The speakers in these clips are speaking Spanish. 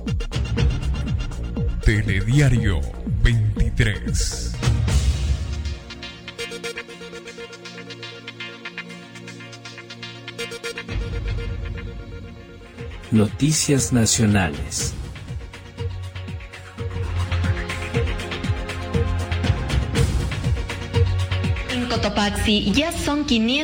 Telediario 23. Noticias nacionales. Cotopaxi, ya son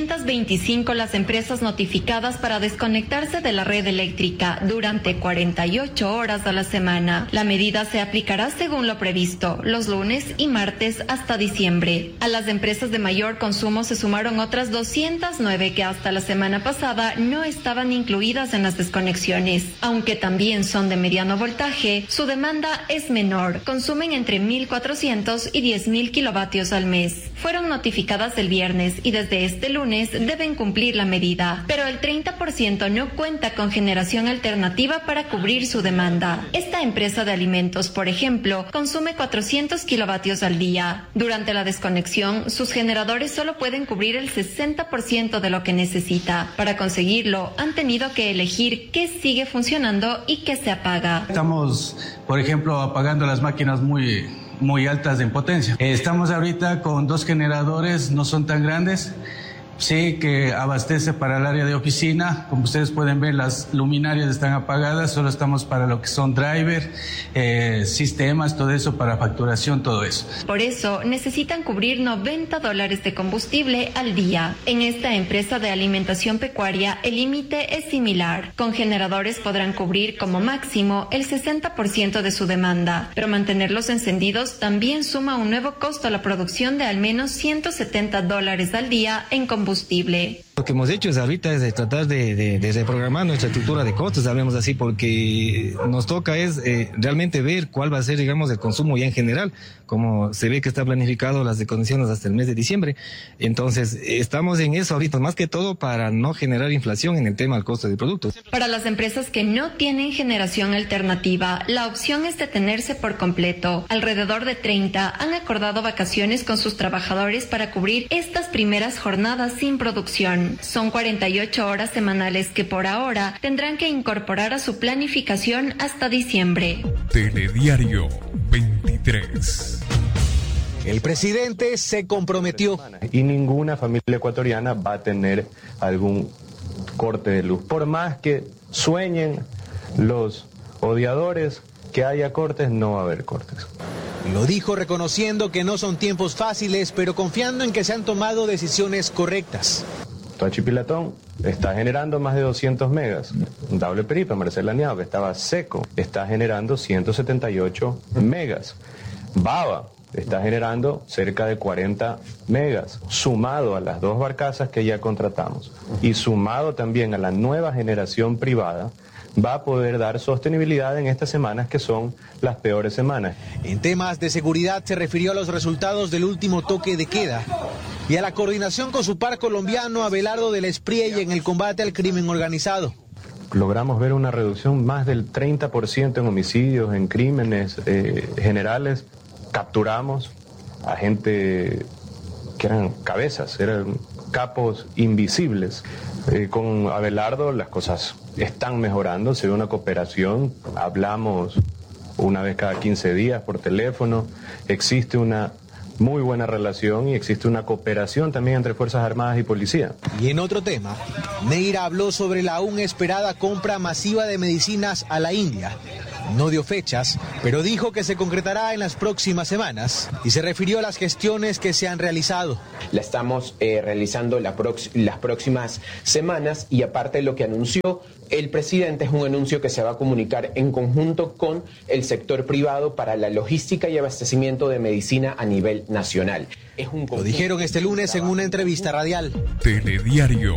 525 las empresas notificadas para desconectarse de la red eléctrica durante 48 horas a la semana. La medida se aplicará según lo previsto, los lunes y martes hasta diciembre. A las empresas de mayor consumo se sumaron otras 209 que hasta la semana pasada no estaban incluidas en las desconexiones. Aunque también son de mediano voltaje, su demanda es menor. Consumen entre 1.400 y 10.000 kilovatios al mes. Fueron notificadas el viernes y desde este lunes deben cumplir la medida, pero el 30% no cuenta con generación alternativa para cubrir su demanda. Esta empresa de alimentos, por ejemplo, consume 400 kilovatios al día. Durante la desconexión, sus generadores solo pueden cubrir el 60% de lo que necesita. Para conseguirlo, han tenido que elegir qué sigue funcionando y qué se apaga. Estamos, por ejemplo, apagando las máquinas muy altas en potencia. Estamos ahorita con 2 generadores, no son tan grandes, sí, que abastece para el área de oficina. Como ustedes pueden ver, las luminarias están apagadas, solo estamos para lo que son driver, sistemas, todo eso, para facturación, todo eso. Por eso necesitan cubrir $90 de combustible al día. En esta empresa de alimentación pecuaria, el límite es similar. Con generadores podrán cubrir como máximo el 60% de su demanda, pero mantenerlos encendidos también suma un nuevo costo a la producción de al menos $170 al día en combustible. Lo que hemos hecho ahorita es tratar de reprogramar nuestra estructura de costos, hablemos así, porque nos toca realmente ver cuál va a ser, digamos, el consumo ya en general, como se ve que está planificado las desconexiones hasta el mes de diciembre. Entonces, estamos en eso ahorita, más que todo para no generar inflación en el tema del costo de productos. Para las empresas que no tienen generación alternativa, la opción es detenerse por completo. Alrededor de 30 han acordado vacaciones con sus trabajadores para cubrir estas primeras jornadas sin producción. Son 48 horas semanales que por ahora tendrán que incorporar a su planificación hasta diciembre. Telediario 23. El presidente se comprometió. Y ninguna familia ecuatoriana va a tener algún corte de luz. Por más que sueñen los odiadores que haya cortes, no va a haber cortes. Lo dijo reconociendo que no son tiempos fáciles, pero confiando en que se han tomado decisiones correctas. Toachipilatón está generando más de 200 megas. Dable Peripa, Marcela Niao, que estaba seco, está generando 178 megas. Baba está generando cerca de 40 megas, sumado a las 2 barcazas que ya contratamos y sumado también a la nueva generación privada, va a poder dar sostenibilidad en estas semanas que son las peores semanas. En temas de seguridad se refirió a los resultados del último toque de queda y a la coordinación con su par colombiano Abelardo del Espriella en el combate al crimen organizado. Logramos ver una reducción más del 30% en homicidios, en crímenes generales. Capturamos a gente que eran cabezas, eran capos invisibles. Con Abelardo las cosas están mejorando, se ve una cooperación, hablamos una vez cada 15 días por teléfono, existe una muy buena relación y existe una cooperación también entre Fuerzas Armadas y Policía. Y en otro tema, Neira habló sobre la aún esperada compra masiva de medicinas a la India. No dio fechas, pero dijo que se concretará en las próximas semanas y se refirió a las gestiones que se han realizado. La estamos realizando las próximas semanas y aparte de lo que anunció el presidente, es un anuncio que se va a comunicar en conjunto con el sector privado para la logística y abastecimiento de medicina a nivel nacional. Lo dijeron este lunes en una entrevista radial. Telediario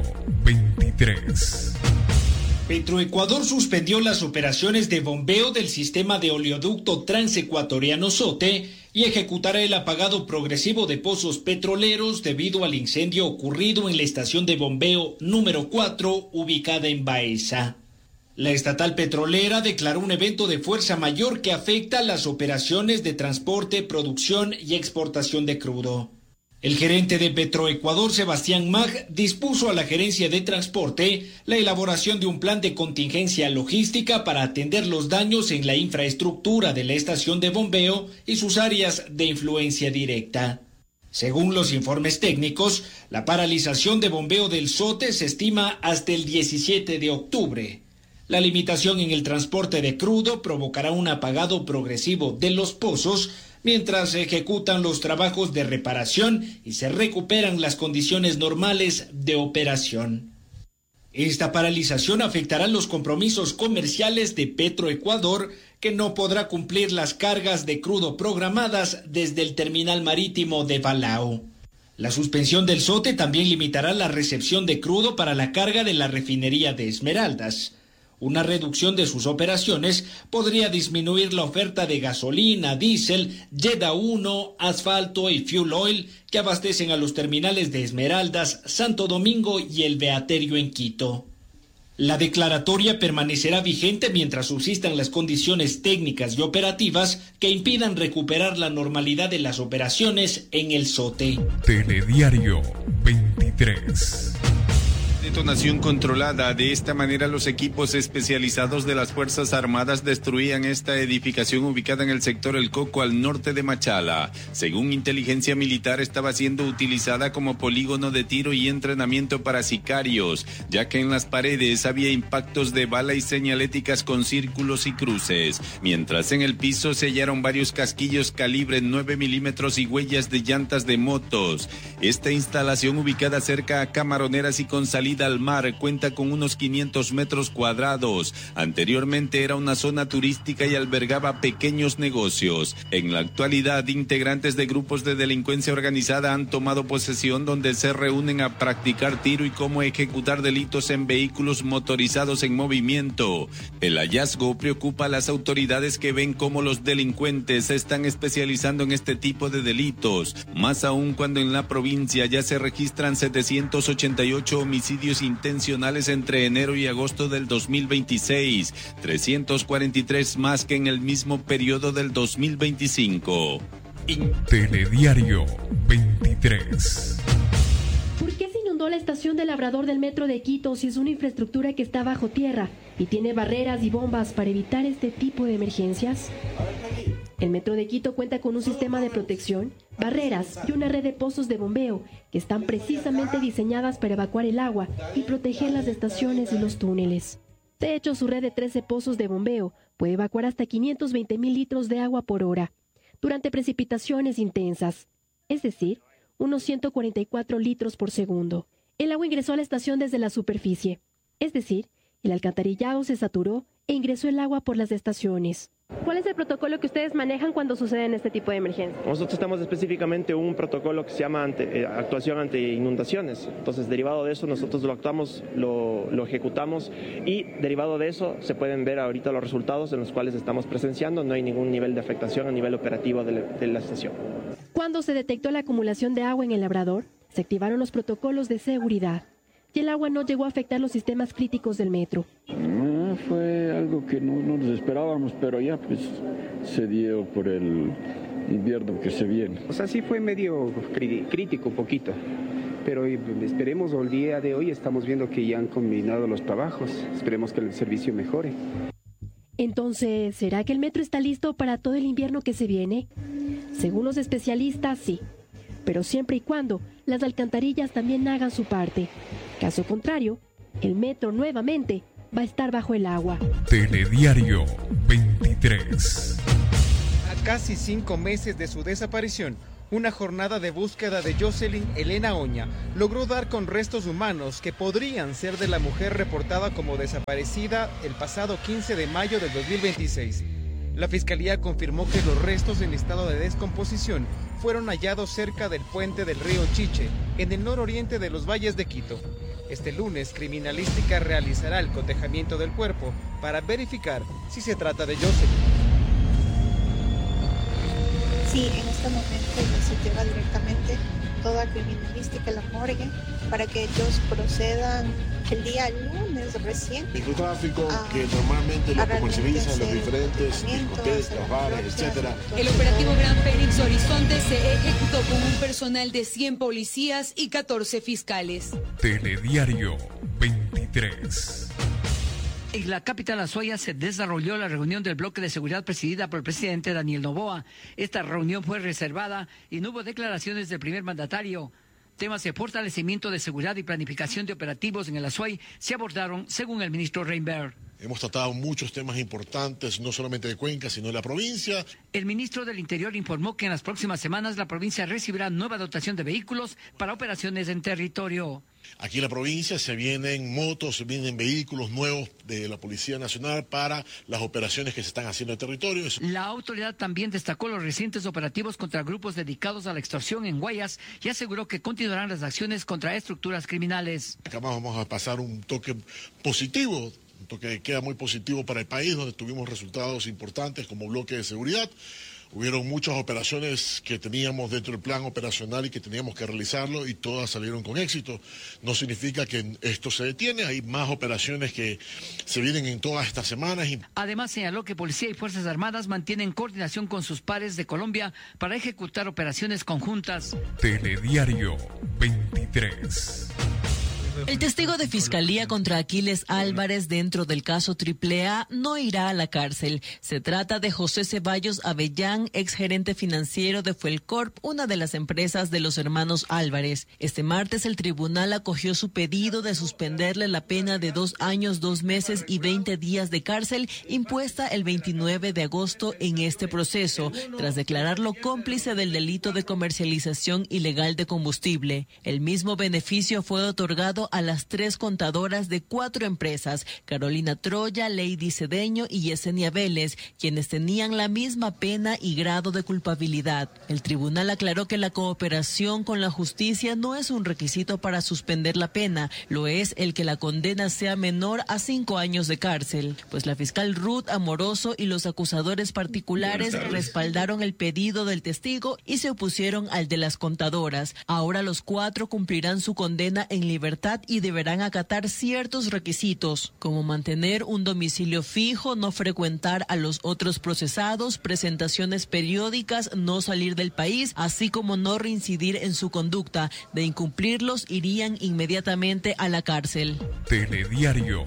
23. Petroecuador suspendió las operaciones de bombeo del sistema de oleoducto transecuatoriano SOTE y ejecutará el apagado progresivo de pozos petroleros debido al incendio ocurrido en la estación de bombeo número 4, ubicada en Baeza. La estatal petrolera declaró un evento de fuerza mayor que afecta las operaciones de transporte, producción y exportación de crudo. El gerente de Petroecuador, Sebastián Mag, dispuso a la gerencia de transporte la elaboración de un plan de contingencia logística para atender los daños en la infraestructura de la estación de bombeo y sus áreas de influencia directa. Según los informes técnicos, la paralización de bombeo del SOTE se estima hasta el 17 de octubre. La limitación en el transporte de crudo provocará un apagado progresivo de los pozos mientras se ejecutan los trabajos de reparación y se recuperan las condiciones normales de operación. Esta paralización afectará los compromisos comerciales de Petroecuador, que no podrá cumplir las cargas de crudo programadas desde el terminal marítimo de Balao. La suspensión del SOTE también limitará la recepción de crudo para la carga de la refinería de Esmeraldas. Una reducción de sus operaciones podría disminuir la oferta de gasolina, diésel, Yeda 1, asfalto y fuel oil que abastecen a los terminales de Esmeraldas, Santo Domingo y el Beaterio en Quito. La declaratoria permanecerá vigente mientras subsistan las condiciones técnicas y operativas que impidan recuperar la normalidad de las operaciones en el SOTE. Telediario 23. Detonación controlada. De esta manera, los equipos especializados de las Fuerzas Armadas destruían esta edificación ubicada en el sector El Coco, al norte de Machala. Según inteligencia militar, estaba siendo utilizada como polígono de tiro y entrenamiento para sicarios, ya que en las paredes había impactos de bala y señaléticas con círculos y cruces, mientras en el piso se hallaron varios casquillos calibre 9 milímetros y huellas de llantas de motos. Esta instalación, ubicada cerca a Camaroneras y con salida al mar, cuenta con unos 500 metros cuadrados. Anteriormente era una zona turística y albergaba pequeños negocios. En la actualidad, integrantes de grupos de delincuencia organizada han tomado posesión, donde se reúnen a practicar tiro y cómo ejecutar delitos en vehículos motorizados en movimiento. El hallazgo preocupa a las autoridades, que ven cómo los delincuentes se están especializando en este tipo de delitos, más aún cuando en la provincia ya se registran 788 homicidios intencionales entre enero y agosto del 2026, 343 más que en el mismo periodo del 2025. Telediario 23. ¿Por qué se inundó la estación del Labrador del Metro de Quito si es una infraestructura que está bajo tierra y tiene barreras y bombas para evitar este tipo de emergencias? El Metro de Quito cuenta con un sistema de protección, barreras y una red de pozos de bombeo que están precisamente diseñadas para evacuar el agua y proteger las estaciones y los túneles. De hecho, su red de 13 pozos de bombeo puede evacuar hasta 520,000 litros de agua por hora durante precipitaciones intensas, es decir, unos 144 litros por segundo. El agua ingresó a la estación desde la superficie, es decir, el alcantarillado se saturó e ingresó el agua por las estaciones. ¿Cuál es el protocolo que ustedes manejan cuando suceden este tipo de emergencias? Nosotros tenemos específicamente un protocolo que se llama actuación ante inundaciones. Entonces, derivado de eso, nosotros lo actuamos, lo ejecutamos, y derivado de eso se pueden ver ahorita los resultados en los cuales estamos presenciando. No hay ningún nivel de afectación a nivel operativo de la estación. Cuando se detectó la acumulación de agua en el Labrador, se activaron los protocolos de seguridad y el agua no llegó a afectar los sistemas críticos del metro. Fue algo que no nos esperábamos, pero ya pues se dio por el invierno que se viene. O sea, sí fue medio crítico, poquito, pero esperemos, el día de hoy estamos viendo que ya han combinado los trabajos, esperemos que el servicio mejore. Entonces, ¿será que el metro está listo para todo el invierno que se viene? Según los especialistas, sí, pero siempre y cuando las alcantarillas también hagan su parte. Caso contrario, el metro nuevamente va a estar bajo el agua. Telediario 23. A casi 5 meses de su desaparición, una jornada de búsqueda de Jocelyn Elena Oña logró dar con restos humanos que podrían ser de la mujer reportada como desaparecida el pasado 15 de mayo del 2026. La Fiscalía confirmó que los restos en estado de descomposición fueron hallados cerca del puente del río Chiche, en el nororiente de los valles de Quito. Este lunes, Criminalística realizará el cotejamiento del cuerpo para verificar si se trata de Jocelyn. Sí, en este momento se lleva directamente toda criminalística, la morgue, para que ellos procedan el día lunes recién. Microtráfico, que normalmente lo comercializan los diferentes discotecas, bares, etcétera. El operativo Gran Fénix Horizonte se ejecutó con un personal de 100 policías y 14 fiscales. Telediario 23. En la capital Azuaya se desarrolló la reunión del bloque de seguridad presidida por el presidente Daniel Noboa. Esta reunión fue reservada y no hubo declaraciones del primer mandatario. Temas de fortalecimiento de seguridad y planificación de operativos en el Azuay se abordaron según el ministro Reinberg. Hemos tratado muchos temas importantes, no solamente de Cuenca, sino de la provincia. El ministro del Interior informó que en las próximas semanas la provincia recibirá nueva dotación de vehículos para operaciones en territorio. Aquí en la provincia se vienen motos, se vienen vehículos nuevos de la Policía Nacional para las operaciones que se están haciendo en territorio. La autoridad también destacó los recientes operativos contra grupos dedicados a la extorsión en Guayas y aseguró que continuarán las acciones contra estructuras criminales. Acá vamos a pasar un toque positivo, un toque que queda muy positivo para el país, donde tuvimos resultados importantes como bloque de seguridad. Hubieron muchas operaciones que teníamos dentro del plan operacional y que teníamos que realizarlo y todas salieron con éxito. No significa que esto se detiene, hay más operaciones que se vienen en todas estas semanas. Además señaló que Policía y Fuerzas Armadas mantienen coordinación con sus pares de Colombia para ejecutar operaciones conjuntas. Telediario 23. El testigo de fiscalía contra Aquiles Álvarez dentro del caso AAA no irá a la cárcel. Se trata de José Ceballos Avellán, exgerente financiero de Fuelcorp, una de las empresas de los hermanos Álvarez. Este martes el tribunal acogió su pedido de suspenderle la pena de 2 años, 2 meses y 20 días de cárcel impuesta el 29 de agosto en este proceso, tras declararlo cómplice del delito de comercialización ilegal de combustible. El mismo beneficio fue otorgado a las 3 contadoras de 4 empresas, Carolina Troya, Lady Cedeño y Yesenia Vélez, quienes tenían la misma pena y grado de culpabilidad. El tribunal aclaró que la cooperación con la justicia no es un requisito para suspender la pena, lo es el que la condena sea menor a 5 años de cárcel, pues la fiscal Ruth Amoroso y los acusadores particulares respaldaron el pedido del testigo y se opusieron al de las contadoras. Ahora los 4 cumplirán su condena en libertad y deberán acatar ciertos requisitos, como mantener un domicilio fijo, no frecuentar a los otros procesados, presentaciones periódicas, no salir del país, así como no reincidir en su conducta. De incumplirlos, irían inmediatamente a la cárcel. Telediario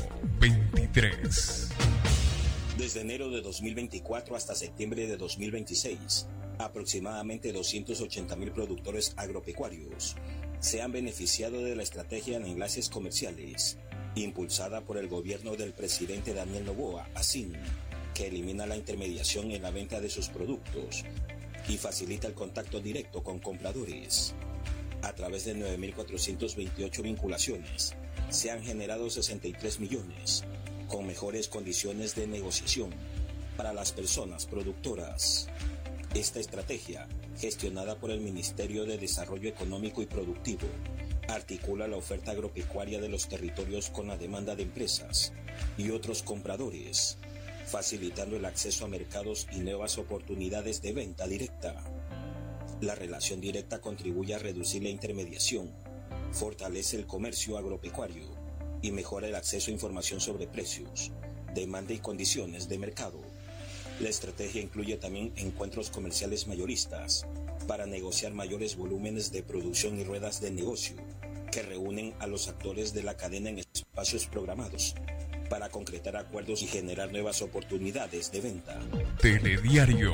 23. Desde enero de 2024 hasta septiembre de 2026, aproximadamente 280.000 productores agropecuarios se han beneficiado de la estrategia en enlaces comerciales, impulsada por el gobierno del presidente Daniel Noboa, ASIN, que elimina la intermediación en la venta de sus productos y facilita el contacto directo con compradores. A través de 9.428 vinculaciones, se han generado 63 millones, con mejores condiciones de negociación para las personas productoras. Esta estrategia, gestionada por el Ministerio de Desarrollo Económico y Productivo, articula la oferta agropecuaria de los territorios con la demanda de empresas y otros compradores, facilitando el acceso a mercados y nuevas oportunidades de venta directa. La relación directa contribuye a reducir la intermediación, fortalece el comercio agropecuario y mejora el acceso a información sobre precios, demanda y condiciones de mercado. La estrategia incluye también encuentros comerciales mayoristas para negociar mayores volúmenes de producción y ruedas de negocio que reúnen a los actores de la cadena en espacios programados para concretar acuerdos y generar nuevas oportunidades de venta. Telediario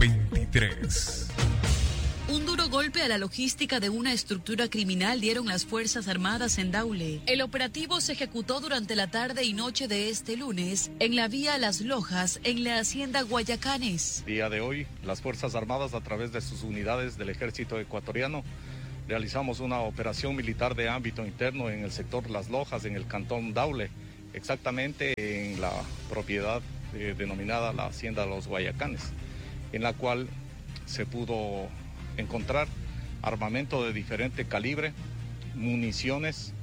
23. Un duro golpe a la logística de una estructura criminal dieron las Fuerzas Armadas en Daule. El operativo se ejecutó durante la tarde y noche de este lunes en la vía Las Lojas, en la hacienda Guayacanes. Día de hoy, las Fuerzas Armadas, a través de sus unidades del Ejército Ecuatoriano, realizamos una operación militar de ámbito interno en el sector Las Lojas, en el cantón Daule, exactamente en la propiedad denominada la hacienda Los Guayacanes, en la cual se pudo encontrar armamento de diferente calibre, municiones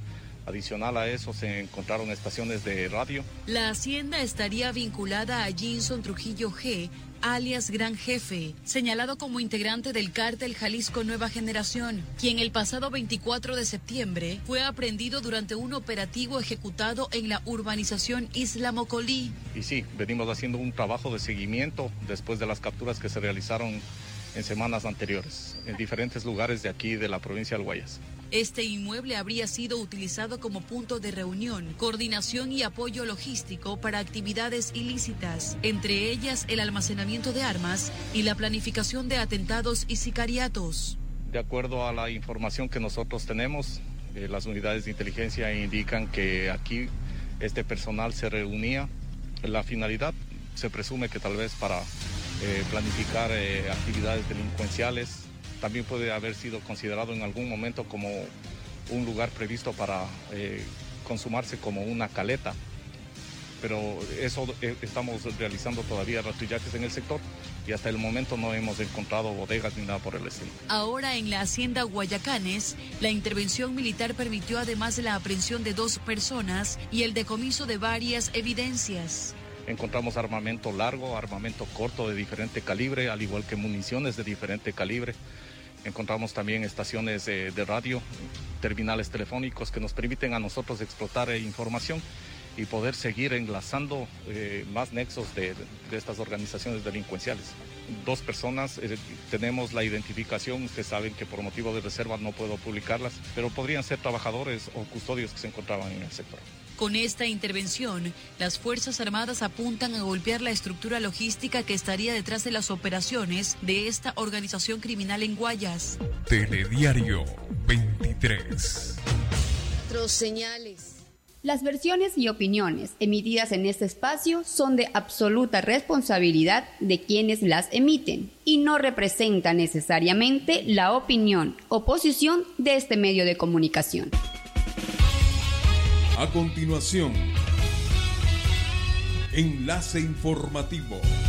Adicional a eso se encontraron estaciones de radio. La hacienda estaría vinculada a Jinson Trujillo G., alias Gran Jefe, señalado como integrante del cártel Jalisco Nueva Generación, quien el pasado 24 de septiembre fue aprehendido durante un operativo ejecutado en la urbanización Isla Mocolí. Y sí, venimos haciendo un trabajo de seguimiento después de las capturas que se realizaron en semanas anteriores, en diferentes lugares de aquí de la provincia del Guayas. Este inmueble habría sido utilizado como punto de reunión, coordinación y apoyo logístico para actividades ilícitas, entre ellas el almacenamiento de armas y la planificación de atentados y sicariatos. De acuerdo a la información que nosotros tenemos, las unidades de inteligencia indican que aquí este personal se reunía. La finalidad se presume que tal vez para planificar actividades delincuenciales. También puede haber sido considerado en algún momento como un lugar previsto para consumarse como una caleta. Pero eso estamos realizando todavía rastrillajes en el sector y hasta el momento no hemos encontrado bodegas ni nada por el estilo. Ahora en la hacienda Guayacanes, la intervención militar permitió además la aprehensión de 2 personas y el decomiso de varias evidencias. Encontramos armamento largo, armamento corto de diferente calibre, al igual que municiones de diferente calibre. Encontramos también estaciones de radio, terminales telefónicos que nos permiten a nosotros explotar información y poder seguir enlazando más nexos de estas organizaciones delincuenciales. 2 personas, tenemos la identificación, ustedes saben que por motivo de reserva no puedo publicarlas, pero podrían ser trabajadores o custodios que se encontraban en el sector. Con esta intervención, las Fuerzas Armadas apuntan a golpear la estructura logística que estaría detrás de las operaciones de esta organización criminal en Guayas. Telediario 23. Señales. Las versiones y opiniones emitidas en este espacio son de absoluta responsabilidad de quienes las emiten y no representan necesariamente la opinión o posición de este medio de comunicación. A continuación, enlace informativo.